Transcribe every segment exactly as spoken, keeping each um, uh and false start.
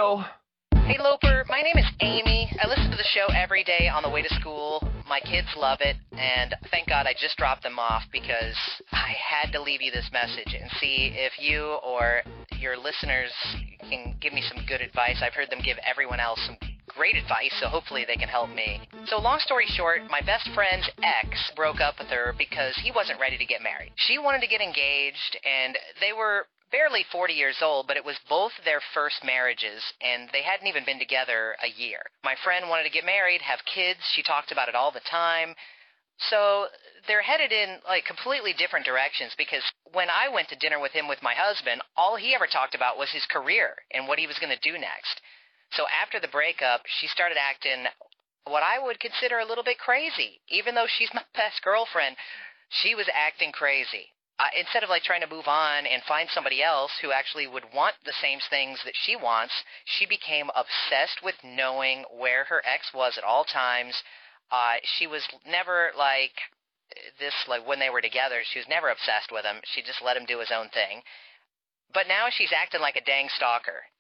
show. Hey, Loper, my name is Amy. I listen to the show every day on the way to school. My kids love it, and thank God I just dropped them off because I had to leave you this message and see if you or your listeners can give me some good advice. I've heard them give everyone else some great advice, so hopefully they can help me. So long story short, my best friend's ex broke up with her because he wasn't ready to get married. She wanted to get engaged, and they were barely forty years old, but it was both their first marriages, and they hadn't even been together a year. My friend wanted to get married, have kids. She talked about it all the time. So they're headed in, like, completely different directions because when I went to dinner with him with my husband, all he ever talked about was his career and what he was going to do next. So after the breakup, she started acting what I would consider a little bit crazy. Even though she's my best girlfriend, she was acting crazy. Uh, instead of like trying to move on and find somebody else who actually would want the same things that she wants, she became obsessed with knowing where her ex was at all times. Uh, she was never like this, like when they were together, she was never obsessed with him. She just let him do his own thing. But now she's acting like a dang stalker.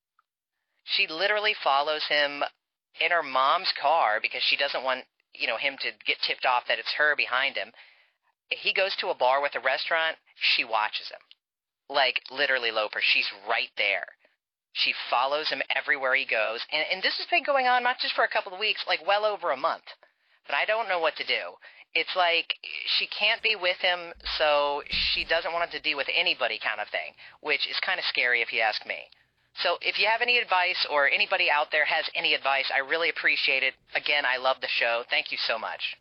She literally follows him in her mom's car because she doesn't want, you know, him to get tipped off that it's her behind him. If he goes to a bar with a restaurant, she watches him. Like, literally, Loper, she's right there. She follows him everywhere he goes. And, and this has been going on not just for a couple of weeks, like well over a month. But I don't know what to do. It's like she can't be with him, so she doesn't want him to deal with anybody kind of thing, which is kind of scary if you ask me. So if you have any advice or anybody out there has any advice, I really appreciate it. Again, I love the show. Thank you so much.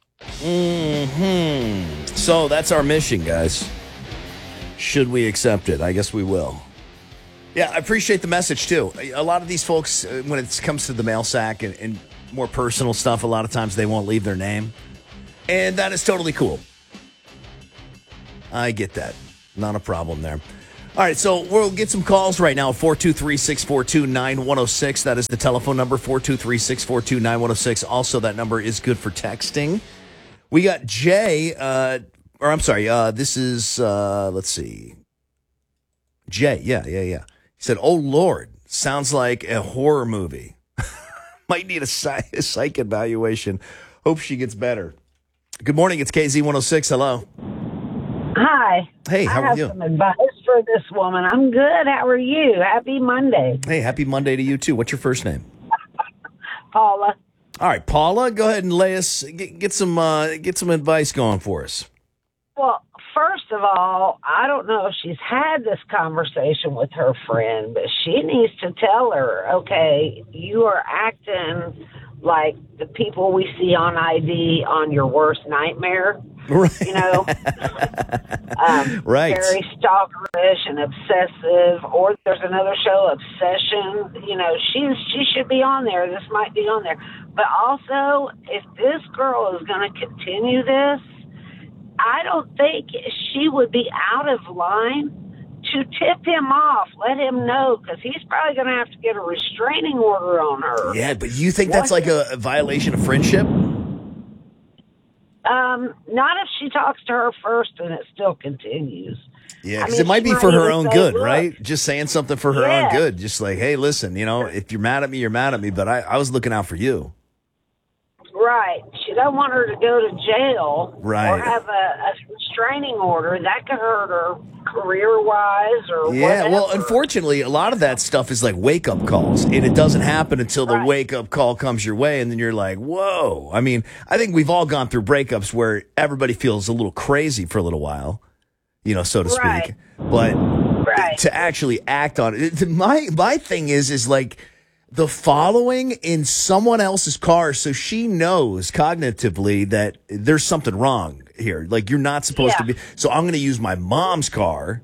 Mm-hmm. So that's our mission, guys. Should we accept it? I guess we will. Yeah, I appreciate the message, too. A lot of these folks, when it comes to the mail sack and, and more personal stuff, a lot of times they won't leave their name. And that is totally cool. I get that. Not a problem there. All right, so we'll get some calls right now. four two three, six four two, nine one zero six. That is the telephone number, four two three, six four two, nine one zero six. Also, that number is good for texting. We got Jay, uh, or I'm sorry, uh, this is, uh, let's see, Jay, yeah, yeah, yeah. He said, oh, Lord, sounds like a horror movie. Might need a psych, a psych evaluation. Hope she gets better. Good morning, it's K Z one oh six, hello. Hi. Hey, how I are have you? some advice for this woman. I'm good. How are you? Happy Monday. Hey, happy Monday to you, too. What's your first name? Paula. All right, Paula, go ahead and lay us get, get some uh, get some advice going for us. Well, first of all, I don't know if she's had this conversation with her friend, but she needs to tell her, okay, you are acting like the people we see on I D on your worst nightmare. Right. You know, um, right. Very stalkerish and obsessive. Or there's another show, Obsession. You know, she's she should be on there. This might be on there. But also, if this girl is going to continue this, I don't think she would be out of line to tip him off, let him know, because he's probably going to have to get a restraining order on her. Yeah, but you think that's like a, a violation of friendship? Um, not if she talks to her first and it still continues. Yeah, because I mean, it might be might for her even own say, good, look, right? Just saying something for her yeah. own good. Just like, hey, listen, you know, if you're mad at me, you're mad at me, but I, I was looking out for you. Right. She doesn't want her to go to jail right. or have a, a restraining order. That could hurt her career-wise or yeah, whatever. well, unfortunately, a lot of that stuff is like wake-up calls, and it doesn't happen until the right. wake-up call comes your way, and then you're like, whoa. I mean, I think we've all gone through breakups where everybody feels a little crazy for a little while, you know, so to right. speak. But right. to actually act on it, my my thing is, is like, the following in someone else's car, so she knows cognitively that there's something wrong here. Like, you're not supposed yeah. to be. So I'm going to use my mom's car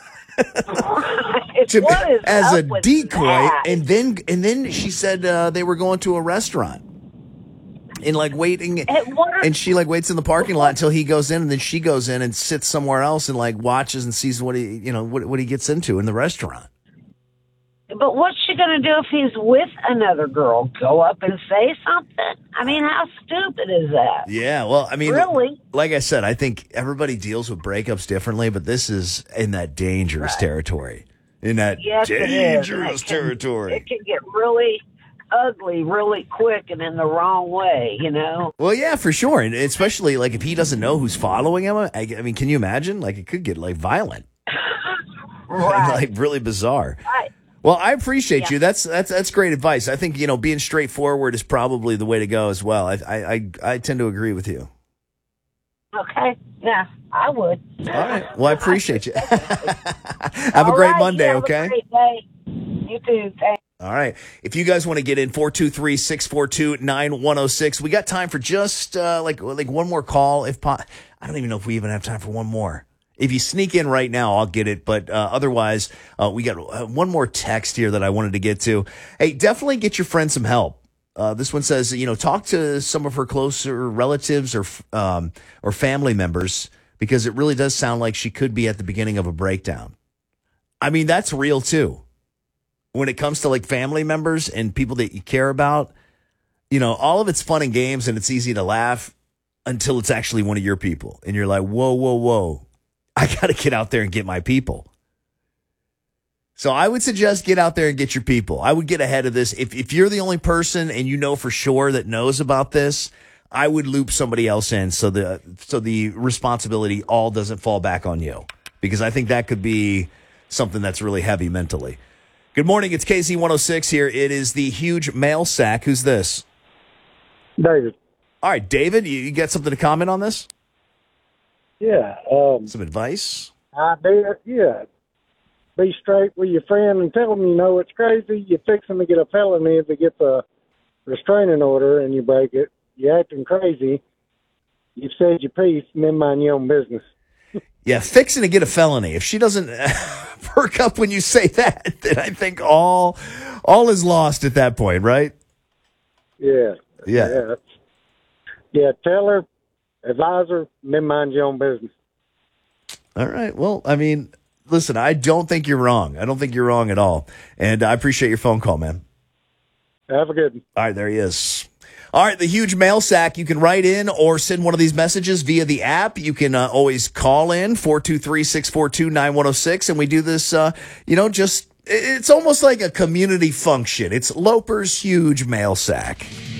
to, to, as a decoy. That? And then and then she said uh, they were going to a restaurant. And like waiting, and she like waits in the parking lot until he goes in, and then she goes in and sits somewhere else and like watches and sees what he, you know, what what he gets into in the restaurant. But what's she going to do if he's with another girl? Go up and say something? I mean, how stupid is that? Yeah, well, I mean, really? Like I said, I think everybody deals with breakups differently, but this is in that dangerous right. territory. in that Yes, it is. dangerous It can- territory. It can get really ugly really quick and in the wrong way, you know? Well, yeah, for sure. And especially like if he doesn't know who's following him. I, I mean, can you imagine? Like it could get like violent. Right. Like really bizarre. Right. Well, I appreciate Yeah. you. That's that's that's great advice. I think, you know, being straightforward is probably the way to go as well. I I I, I tend to agree with you. Okay. Yeah, I would. All right. Well, I appreciate you. Have a All great right, Monday, you have okay? A great day. You too. Thanks. All right. If you guys want to get in, four two three, six four two, nine one oh six. We got time for just uh, like like one more call. If po- I don't even know if we even have time for one more. If you sneak in right now, I'll get it. But uh, otherwise, uh, we got uh, one more text here that I wanted to get to. Hey, definitely get your friend some help. Uh, this one says, you know, talk to some of her closer relatives or um, or family members, because it really does sound like she could be at the beginning of a breakdown. I mean, that's real too. When it comes to like family members and people that you care about, you know, all of it's fun and games and it's easy to laugh until it's actually one of your people. And you're like, whoa, whoa, whoa. I got to get out there and get my people. So I would suggest get out there and get your people. I would get ahead of this. If if you're the only person and you know for sure that knows about this, I would loop somebody else in so the so the responsibility all doesn't fall back on you, because I think that could be something that's really heavy mentally. Good morning. It's K Z one oh six here. It is the huge mail sack. Who's this? David. All right, David, you, you got something to comment on this? Yeah. Um, Some advice? idea. Yeah. Be straight with your friend and tell them you know it's crazy. You're fixing to get a felony if it gets a restraining order and you break it. You're acting crazy. You've said your piece and then mind your own business. Yeah, fixing to get a felony. If she doesn't perk up when you say that, then I think all all is lost at that point, right? Yeah. Yeah. Yeah. Yeah. Tell her, advise her, and then mind your own business. All right. Well, I mean, listen, I don't think you're wrong. I don't think you're wrong at all. And I appreciate your phone call, man. Have a good one. All right, there he is. All right, the huge mail sack. You can write in or send one of these messages via the app. You can uh, always call in, four two three, six four two, nine one oh six. And we do this, uh, you know, just, it's almost like a community function. It's Loper's huge mail sack.